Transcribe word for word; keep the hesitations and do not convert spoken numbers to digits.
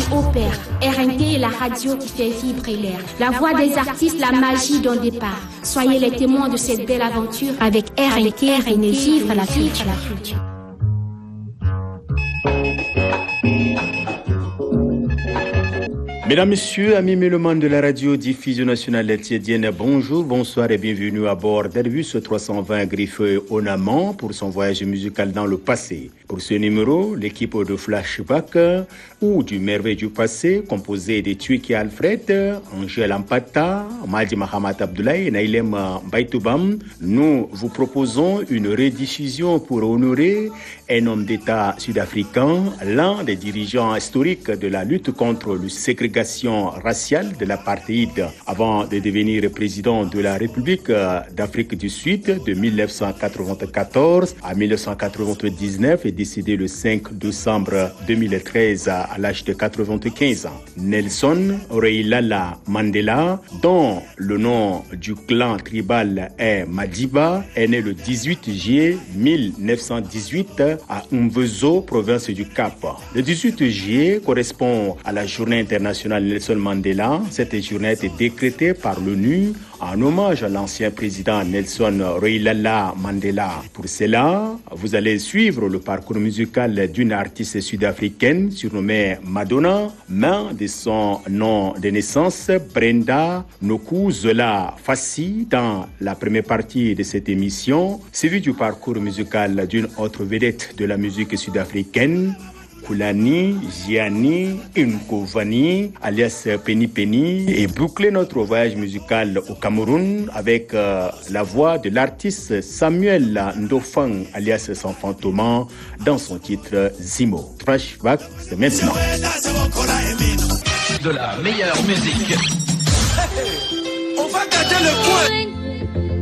opère. R N T est la radio qui fait vibrer l'air. La voix des artistes, la magie d'un départ. Soyez les témoins de cette belle aventure avec R N T, R N T, vivre la culture. Mesdames, Messieurs, amis mélomanes de la radio-diffusion nationale tchadienne, bonjour, bonsoir et bienvenue à bord d'Airbus trois cent vingt griffé au Naman pour son voyage musical dans le passé. Pour ce numéro, l'équipe de Flashback ou du Merveille du passé, composée de Twiki Alfred, Angèle Ampata, Madi Mahamat Abdoulaye et Naïlem Baitoubam, nous vous proposons une rediffusion pour honorer un homme d'État sud-africain, l'un des dirigeants historiques de la lutte contre le ségrégation raciale de l'apartheid avant de devenir président de la République d'Afrique du Sud de mille neuf cent quatre-vingt-quatorze à mille neuf cent quatre-vingt-dix-neuf et décédé le cinq décembre deux mille treize à l'âge de quatre-vingt-quinze ans. Nelson Rolihlahla Mandela, dont le nom du clan tribal est Madiba, est né le dix-huit juillet mille neuf cent dix-huit à Mvezo, province du Cap. Le dix-huit juillet correspond à la journée internationale Nelson Mandela. Cette journée a été décrétée par l'ONU en hommage à l'ancien président Nelson Rolihlahla Mandela. Pour cela, vous allez suivre le parcours musical d'une artiste sud-africaine surnommée Madonna, mais de son nom de naissance, Brenda Nokuzola Fassi, dans la première partie de cette émission, suivi du parcours musical d'une autre vedette de la musique sud-africaine, Kulani Gianni Nkovani, alias Penny Penny, et boucler notre voyage musical au Cameroun avec euh, la voix de l'artiste Samuel Ndofang, alias Sans Fantoman, dans son titre Zimo. Flashback, c'est maintenant. De la meilleure musique. On va gâter le coin.